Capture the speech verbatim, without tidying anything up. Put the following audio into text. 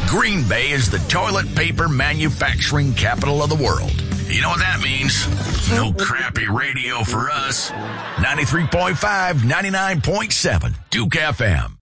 Green Bay is the toilet paper manufacturing capital of the world. You know what that means? No crappy radio for us. ninety-three point five, ninety-nine point seven, Duke F M.